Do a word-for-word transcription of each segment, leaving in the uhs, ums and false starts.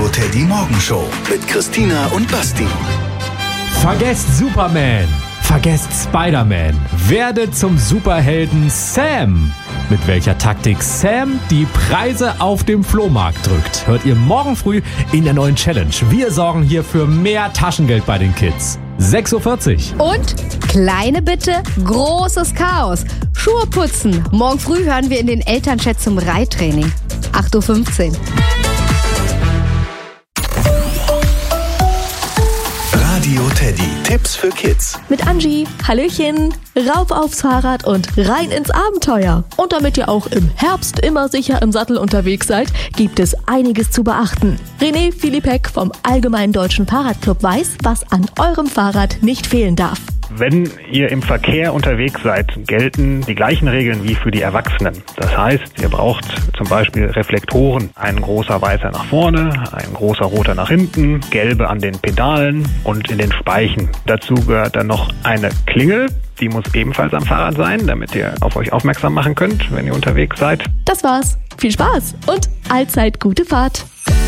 Teddy Morgenshow mit Christina und Basti. Vergesst Superman, vergesst Spider-Man, werdet zum Superhelden Sam. Mit welcher Taktik Sam die Preise auf dem Flohmarkt drückt, hört ihr morgen früh in der neuen Challenge. Wir sorgen hier für mehr Taschengeld bei den Kids. sechs Uhr vierzig. Und kleine Bitte, großes Chaos. Schuhe putzen. Morgen früh hören wir in den Elternchat zum Reittraining. acht Uhr fünfzehn. Radio Teddy. Tipps für Kids. Mit Angie. Hallöchen. Rauf aufs Fahrrad und rein ins Abenteuer. Und damit ihr auch im Herbst immer sicher im Sattel unterwegs seid, gibt es einiges zu beachten. René Philippek vom Allgemeinen Deutschen Fahrradclub weiß, was an eurem Fahrrad nicht fehlen darf. Wenn ihr im Verkehr unterwegs seid, gelten die gleichen Regeln wie für die Erwachsenen. Das heißt, ihr braucht zum Beispiel Reflektoren. Ein großer weißer nach vorne, ein großer roter nach hinten, gelbe an den Pedalen und in den Speichen. Dazu gehört dann noch eine Klingel. Die muss ebenfalls am Fahrrad sein, damit ihr auf euch aufmerksam machen könnt, wenn ihr unterwegs seid. Das war's. Viel Spaß und allzeit gute Fahrt.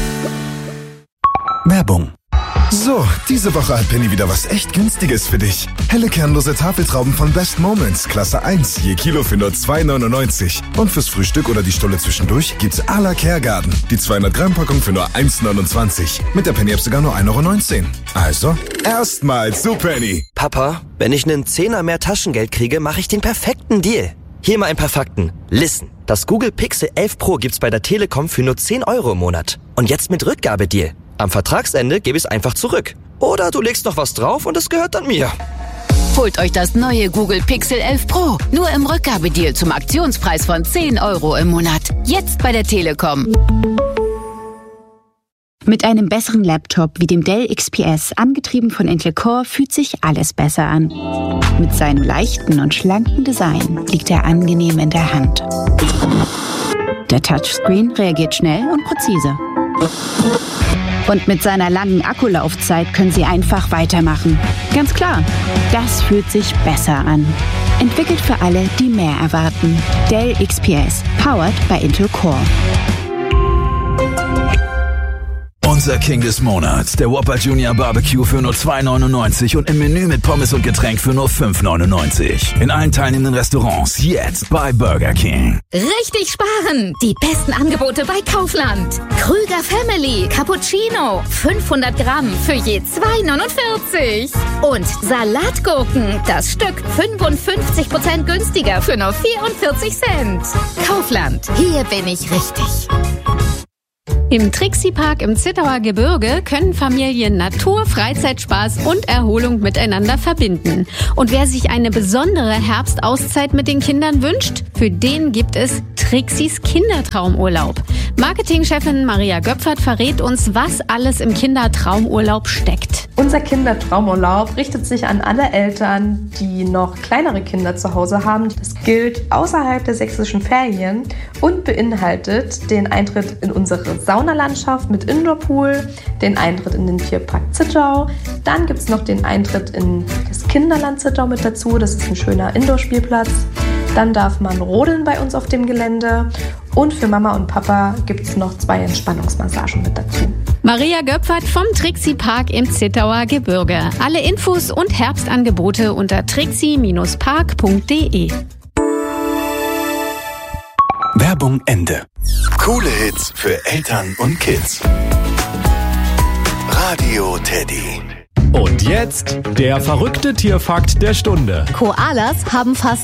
Werbung. So, diese Woche hat Penny wieder was echt Günstiges für dich. Helle kernlose Tafeltrauben von Best Moments, Klasse eins, je Kilo für nur zwei neunundneunzig. Und fürs Frühstück oder die Stulle zwischendurch gibt's à la Kergarten. Die zweihundert Gramm Packung für nur eins neunundzwanzig. Mit der Penny-App sogar nur ein Euro neunzehn. Also, erstmal zu Penny. Papa, wenn ich einen Zehner mehr Taschengeld kriege, mache ich den perfekten Deal. Hier mal ein paar Fakten. Listen, das Google Pixel elf Pro gibt's bei der Telekom für nur zehn Euro im Monat. Und jetzt mit Rückgabedeal. Am Vertragsende gebe ich es einfach zurück. Oder du legst noch was drauf und es gehört dann mir. Holt euch das neue Google Pixel elf Pro. Nur im Rückgabedeal zum Aktionspreis von zehn Euro im Monat. Jetzt bei der Telekom. Mit einem besseren Laptop wie dem Dell X P S, angetrieben von Intel Core, fühlt sich alles besser an. Mit seinem leichten und schlanken Design liegt er angenehm in der Hand. Der Touchscreen reagiert schnell und präzise. Und mit seiner langen Akkulaufzeit können Sie einfach weitermachen. Ganz klar, das fühlt sich besser an. Entwickelt für alle, die mehr erwarten. Dell X P S, powered by Intel Core. Unser King des Monats, der Whopper Junior Barbecue für nur zwei neunundneunzig und im Menü mit Pommes und Getränk für nur fünf neunundneunzig. In allen teilnehmenden Restaurants jetzt bei Burger King. Richtig sparen! Die besten Angebote bei Kaufland. Krüger Family Cappuccino, fünfhundert Gramm für je zwei neunundvierzig. Und Salatgurken, das Stück fünfundfünfzig Prozent günstiger für nur vierundvierzig Cent. Kaufland, hier bin ich richtig. Im Trixie-Park im Zittauer Gebirge können Familien Natur, Freizeitspaß und Erholung miteinander verbinden. Und wer sich eine besondere Herbstauszeit mit den Kindern wünscht, für den gibt es Trixis Kindertraumurlaub. Marketingchefin Maria Göpfert verrät uns, was alles im Kindertraumurlaub steckt. Unser Kindertraumurlaub richtet sich an alle Eltern, die noch kleinere Kinder zu Hause haben. Das gilt außerhalb der sächsischen Ferien und beinhaltet den Eintritt in unsere Saunalandschaft mit Indoorpool, den Eintritt in den Tierpark Zittau. Dann gibt es noch den Eintritt in das Kinderland Zittau mit dazu. Das ist ein schöner Indoor-Spielplatz. Dann darf man rodeln bei uns auf dem Gelände. Und für Mama und Papa gibt es noch zwei Entspannungsmassagen mit dazu. Maria Göpfert vom Trixie Park im Zittauer Gebirge. Alle Infos und Herbstangebote unter trixie park punkt de. Werbung Ende. Coole Hits für Eltern und Kids. Radio Teddy. Und jetzt der verrückte Tierfakt der Stunde. Koalas haben fast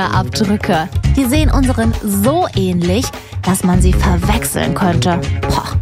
Menschenfingerabdrücke. Die sehen unseren so ähnlich, dass man sie verwechseln könnte. Boah.